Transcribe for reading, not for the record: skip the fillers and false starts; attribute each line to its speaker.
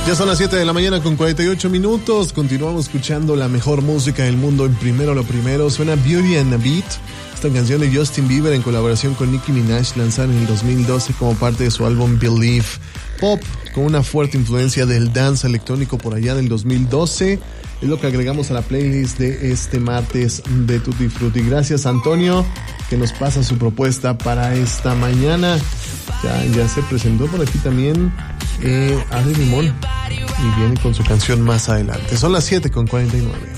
Speaker 1: Ya son las 7 de la mañana con 48 minutos. Continuamos escuchando la mejor música del mundo en Primero lo Primero. Suena Beauty and a Beat, esta canción de Justin Bieber en colaboración con Nicki Minaj, lanzada en el 2012 como parte de su álbum Believe. Pop con una fuerte influencia del dance electrónico por allá del 2012. Es lo que agregamos a la playlist de este martes de Tutti Frutti. Gracias, Antonio, que nos pasa su propuesta para esta mañana. Ya se presentó por aquí también Adri Limón y viene con su canción más adelante. Son las 7:49.